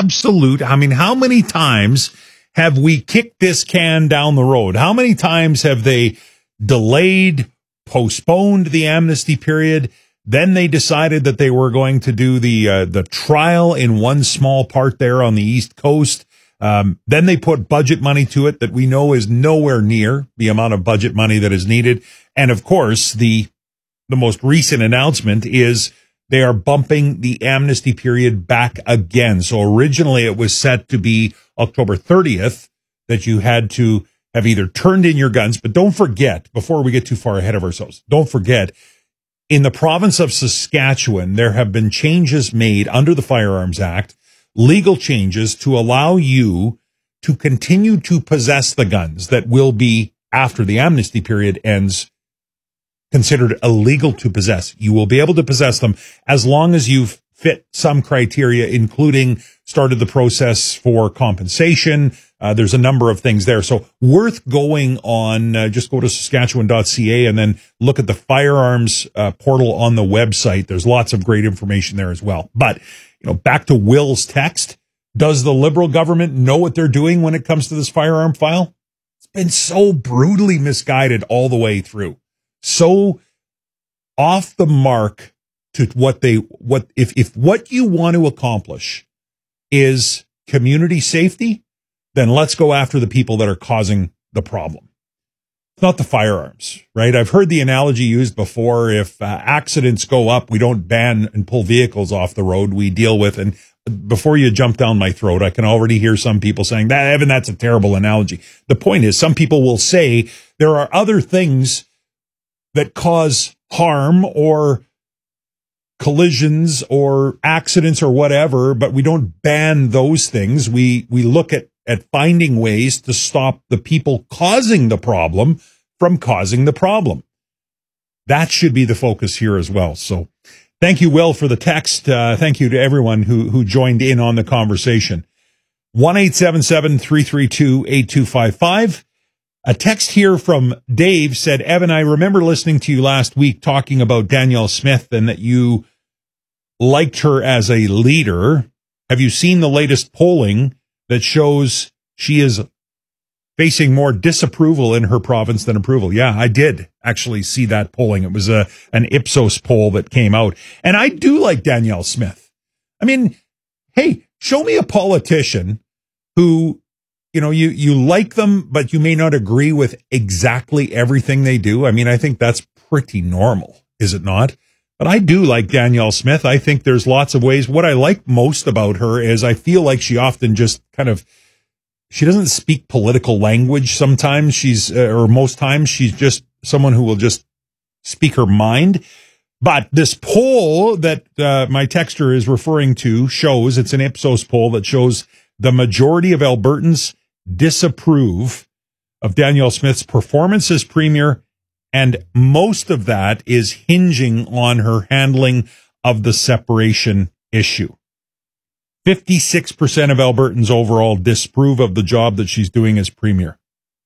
absolute, I mean, how many times have we kicked this can down the road? How many times have they delayed, postponed the amnesty period? Then they decided that they were going to do the trial in one small part there on the East Coast. Then they put budget money to it that we know is nowhere near the amount of budget money that is needed. And of course, the most recent announcement is they are bumping the amnesty period back again. So originally it was set to be October 30th that you had to have either turned in your guns. But don't forget, before we get too far ahead of ourselves, don't forget, in the province of Saskatchewan, there have been changes made under the Firearms Act, legal changes to allow you to continue to possess the guns that will be, after the amnesty period ends, considered illegal to possess. You will be able to possess them as long as you've fit some criteria, including started the process for compensation. There's a number of things there. So worth going on, just go to Saskatchewan.ca and then look at the firearms portal on the website. There's lots of great information there as well. But, back to Will's text. Does the Liberal government know what they're doing when it comes to this firearm file? It's been so brutally misguided all the way through. So off the mark to if what you want to accomplish is community safety, then let's go after the people that are causing the problem. It's not the firearms, right? I've heard the analogy used before. If accidents go up, we don't ban and pull vehicles off the road. We deal with, and before you jump down my throat, I can already hear some people saying that, Evan, that's a terrible analogy. The point is, some people will say there are other things that cause harm or collisions or accidents or whatever, but we don't ban those things. We look at finding ways to stop the people causing the problem from causing the problem. That should be the focus here as well. So thank you, Will, for the text. Thank you to everyone who joined in on the conversation. 1-877-332-8255. A text here from Dave said, Evan, I remember listening to you last week talking about Danielle Smith and that you liked her as a leader. Have you seen the latest polling that shows she is facing more disapproval in her province than approval? Yeah, I did actually see that polling. It was an Ipsos poll that came out. And I do like Danielle Smith. I mean, hey, show me a politician who, you like them, but you may not agree with exactly everything they do. I mean, I think that's pretty normal, is it not? But I do like Danielle Smith. I think there's lots of ways. What I like most about her is I feel like she often just she doesn't speak political language sometimes. Or most times, she's just someone who will just speak her mind. But this poll that my texter is referring to shows, it's an Ipsos poll that shows the majority of Albertans disapprove of Danielle Smith's performance as premier, and most of that is hinging on her handling of the separation issue. 56% of Albertans overall disapprove of the job that she's doing as premier.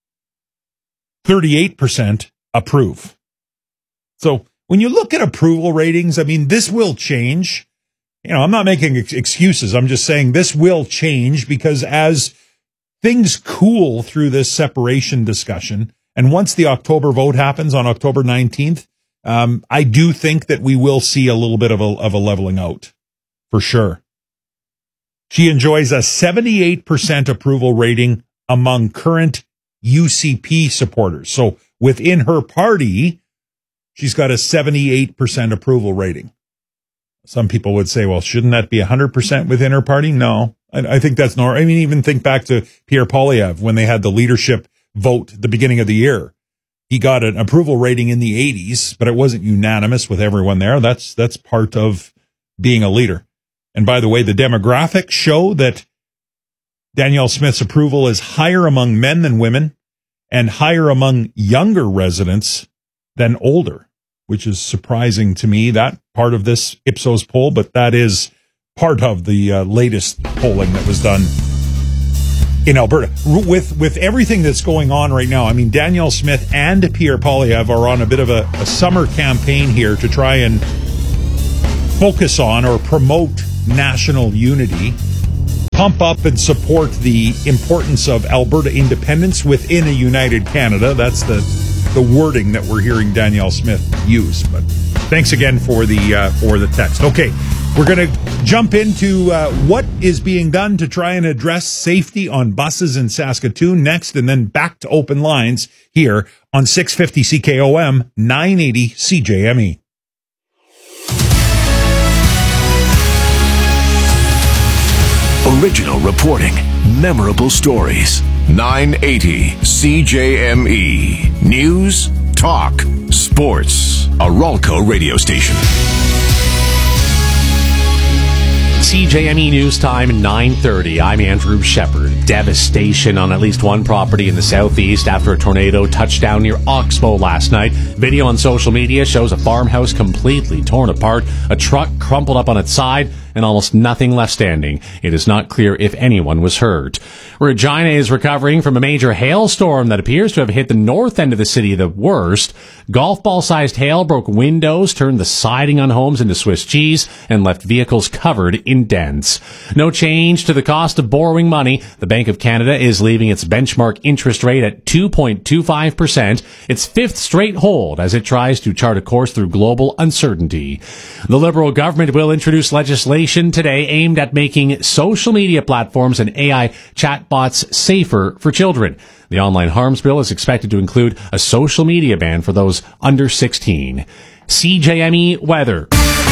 38% approve. So when you look at approval ratings, I mean, this will change. I'm not making excuses. I'm just saying this will change because as things cool through this separation discussion, and once the October vote happens on October 19th, I do think that we will see a little bit of a leveling out, for sure. She enjoys a 78% approval rating among current UCP supporters. So within her party, she's got a 78% approval rating. Some people would say, well, shouldn't that be 100% within her party? No, I think that's normal. I mean, even think back to Pierre Poilievre when they had the leadership vote at the beginning of the year. He got an approval rating in the 80s, but it wasn't unanimous with everyone there. That's part of being a leader. And by the way, the demographics show that Danielle Smith's approval is higher among men than women and higher among younger residents than older, which is surprising to me, that part of this Ipsos poll, but that is part of the latest polling that was done in Alberta. With everything that's going on right now, I mean, Danielle Smith and Pierre Poilievre are on a bit of a summer campaign here to try and focus on or promote national unity. pump up and support the importance of Alberta independence within a united Canada. That's the wording that we're hearing Danielle Smith use. But thanks again for the text. Okay, we're going to jump into what is being done to try and address safety on buses in Saskatoon next, and then back to open lines here on 650 CKOM, 980 CJME. Original reporting, memorable stories. 980 CJME. News, talk, sports. A Ralco radio station. CJME News Time, 9:30. I'm Andrew Shepard. Devastation on at least one property in the southeast after a tornado touched down near Oxbow last night. Video on social media shows a farmhouse completely torn apart, a truck crumpled up on its side, and almost nothing left standing. It is not clear if anyone was hurt. Regina is recovering from a major hailstorm that appears to have hit the north end of the city the worst. Golf ball-sized hail broke windows, turned the siding on homes into Swiss cheese, and left vehicles covered in dents. No change to the cost of borrowing money. The Bank of Canada is leaving its benchmark interest rate at 2.25%, its fifth straight hold as it tries to chart a course through global uncertainty. The Liberal government will introduce legislation today aimed at making social media platforms and AI chatbots safer for children. The online harms bill is expected to include a social media ban for those under 16. CJME weather.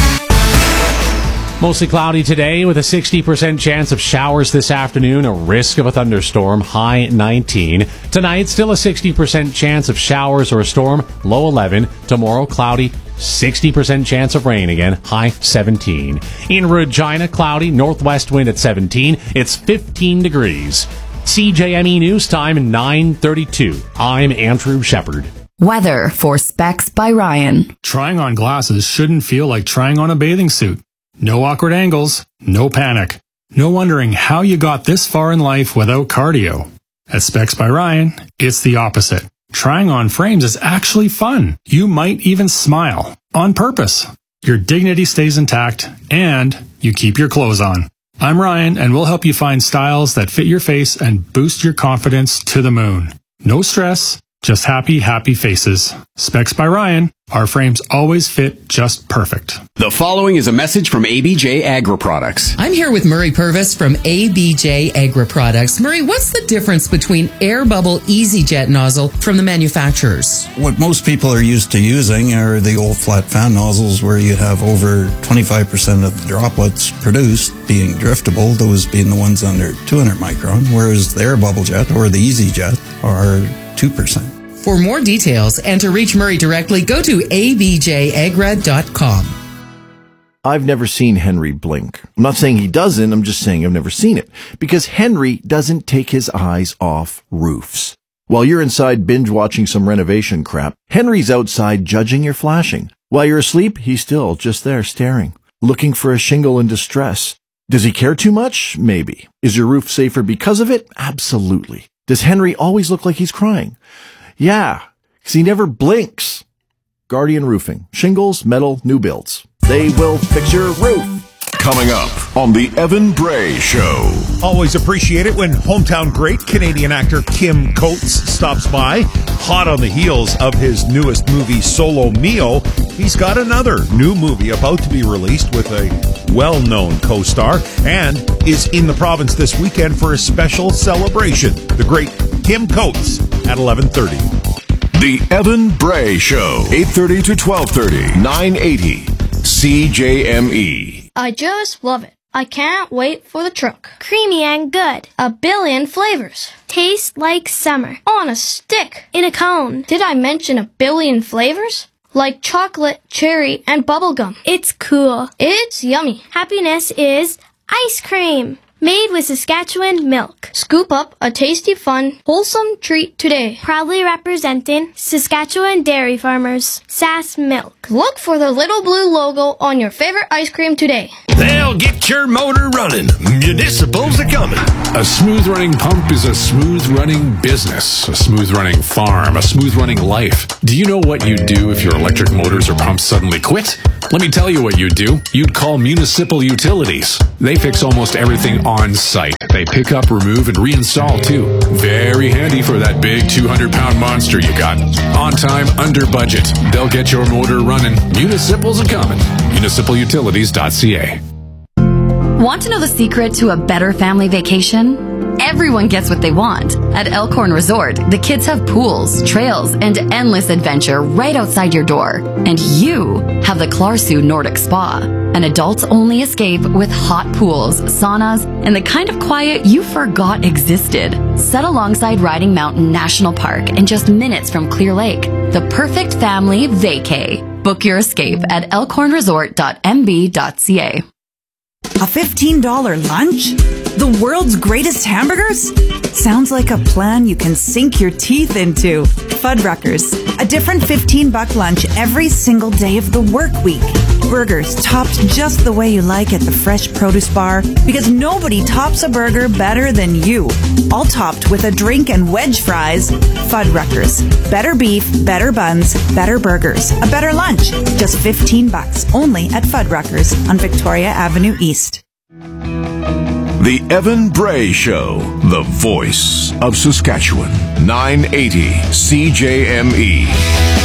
Mostly cloudy today with a 60% chance of showers this afternoon, a risk of a thunderstorm, high 19. Tonight, still a 60% chance of showers or a storm, low 11. Tomorrow, cloudy, 60% chance of rain again, high 17. In Regina, cloudy, northwest wind at 17. It's 15 degrees. CJME News Time, 9:32. I'm Andrew Shepard. Weather for Specs by Ryan. Trying on glasses shouldn't feel like trying on a bathing suit. No awkward angles, no panic. No wondering how you got this far in life without cardio. At Specs by Ryan, it's the opposite. Trying on frames is actually fun. You might even smile. On purpose. Your dignity stays intact, and you keep your clothes on. I'm Ryan, and we'll help you find styles that fit your face and boost your confidence to the moon. No stress, just happy, happy faces. Specs by Ryan. Our frames always fit just perfect. The following is a message from ABJ Agri Products. I'm here with Murray Purvis from ABJ Agri Products. Murray, what's the difference between Air Bubble EasyJet nozzle from the manufacturers? What most people are used to using are the old flat fan nozzles where you have over 25% of the droplets produced being driftable, those being the ones under 200 micron, whereas the Air Bubble Jet or the EasyJet are 2%. For more details and to reach Murray directly, go to abjagra.com. I've never seen Henry blink. I'm not saying he doesn't, I'm just saying I've never seen it. Because Henry doesn't take his eyes off roofs. While you're inside binge-watching some renovation crap, Henry's outside judging your flashing. While you're asleep, he's still just there staring, looking for a shingle in distress. Does he care too much? Maybe. Is your roof safer because of it? Absolutely. Does Henry always look like he's crying? Yeah, because he never blinks. Guardian Roofing. Shingles, metal, new builds. They will fix your roof. Coming up on the Evan Bray Show. Always appreciate it when hometown great Canadian actor Kim Coates stops by. Hot on the heels of his newest movie, Solo Mio, he's got another new movie about to be released with a well-known co-star and is in the province this weekend for a special celebration. The great Kim Coates at 11:30. The Evan Bray Show. 8:30 to 12:30. 980 CJME. I just love it. I can't wait for the truck. Creamy and good. A billion flavors. Tastes like summer. On a stick. In a cone. Did I mention a billion flavors? Like chocolate, cherry, and bubblegum. It's cool. It's yummy. Happiness is ice cream. Made with Saskatchewan milk. Scoop up a tasty, fun, wholesome treat today. Proudly representing Saskatchewan dairy farmers. Sass Milk. Look for the little blue logo on your favorite ice cream today. They'll get your motor running. Municipals are coming. A smooth-running pump is a smooth-running business, a smooth-running farm, a smooth-running life. Do you know what you'd do if your electric motors or pumps suddenly quit? Let me tell you what you'd do. You'd call Municipal Utilities. They fix almost everything on site. They pick up, remove, and reinstall too. Very handy for that big 200-pound monster you got. On time, under budget. They'll get your motor running. Municipals are coming. MunicipalUtilities.ca. Want to know the secret to a better family vacation? Everyone gets what they want. At Elkhorn Resort, the kids have pools, trails, and endless adventure right outside your door. And you have the Clarsu Nordic Spa, an adults-only escape with hot pools, saunas, and the kind of quiet you forgot existed. Set alongside Riding Mountain National Park and just minutes from Clear Lake. The perfect family vacay. Book your escape at elkhornresort.mb.ca. A $15 lunch? The world's greatest hamburgers? Sounds like a plan you can sink your teeth into. Fuddruckers, a different $15 lunch every single day of the work week. Burgers topped just the way you like at the Fresh Produce Bar, because nobody tops a burger better than you. All topped with a drink and wedge fries. Fuddruckers. Better beef, better buns, better burgers. A better lunch. Just $15. Only at Fuddruckers on Victoria Avenue East. The Evan Bray Show, the voice of Saskatchewan. 980 CJME.